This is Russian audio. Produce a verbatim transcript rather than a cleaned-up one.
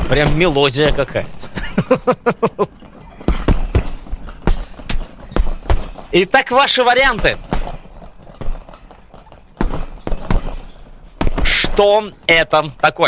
Прям мелодия какая-то. Итак, ваши варианты. Что это такое?